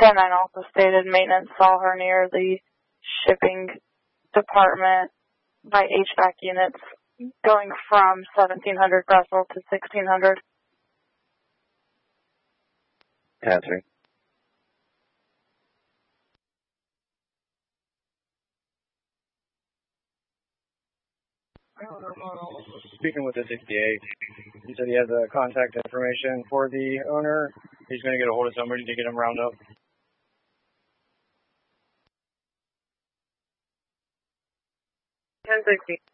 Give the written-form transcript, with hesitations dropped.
10-9 also stated maintenance saw her near the shipping department by HVAC units going from 1700 Russell to 1600. 10-3. Speaking with the 68, he said he has contact information for the owner. He's going to get a hold of somebody to get him round up. 10-60.